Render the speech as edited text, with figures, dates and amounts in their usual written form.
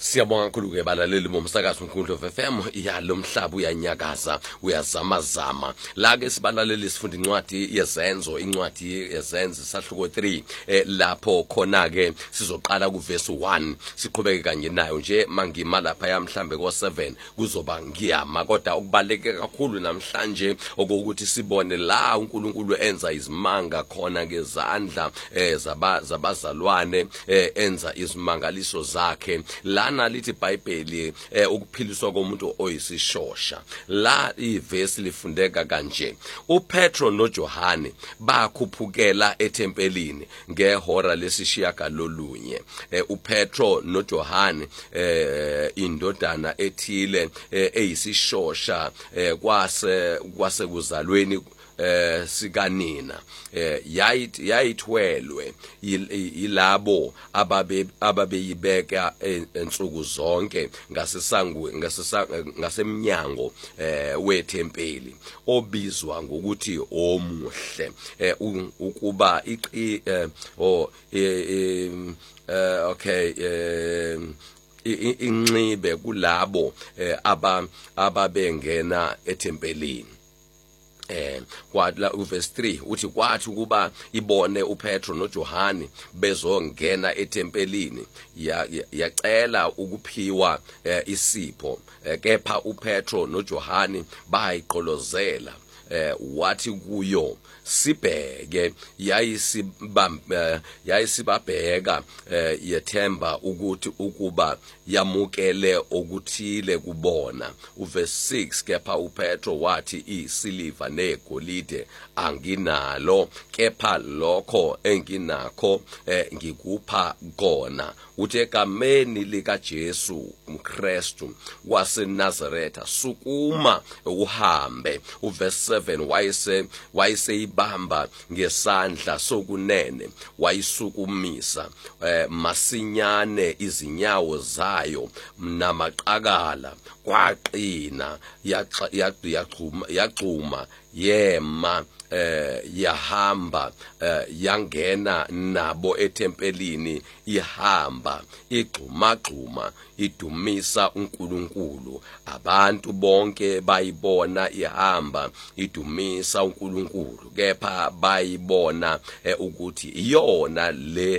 Siyabonga kakhulu ke balaleli bomsakazo uNkundla FM yalo mhlaba uyanyakaza uyazamazama la ke sibalaleli sifunda incwadi yezenzo sahluko 3 lapho khona ke sizoqala kuverse 1 siqhubeke kanje nayo nje mangima lapha yamhlambe ko7 kuzoba ngiyama kodwa okubaleke kakhulu namhlanje okokuthi sibone la uNkulunkulu enza izimanga khona ngezandla zabazalwane enza izimangaliso zakhe lana lithi iBhayibheli ukuphiliswa komuntu oyisishosha la ivesi lifundeka kanje uPetro noJohane bakhuphukela etempelini ngehora lesishiyagalolunye uPetro noJohane indodana ethile eyisishosha kwase kuzalweni sikanina yayithwelwe yilabo ababeyibeka ensuku zonke ngasemnyango wethempeli obizwa ngokuthi omuhle ukuba inxibe kulabo ababengena ethempelini kwala uverse 3 uthi kwathi kuba ibone uPetro noJohane bezongena etempelini yacela ukuphiwa isipho kepha uPetro noJohane bayiqolozela wathi kuyo sibheke yayisibabheka yethemba ukuthi ukuba yamukele okuthile kubona uverse 6 kepha uPetro wathi isiliva negolide anginalo kepha lokho enginakho ngikupha kona uthi egameni lika Jesu uKristu waseNazaretha sukuma uhambe uverse 7 wayeseyibamba ngesandla sokunene wayisukumisa masinyane izinyawo zayo namaqakala kwaqina yaxhuma yema yahamba yangena nabo etempelini ihamba igxuma idumisa uNkulunkulu abantu bonke bayibona ihamba idumisa uNkulunkulu kepha bayibona ukuthi iyona le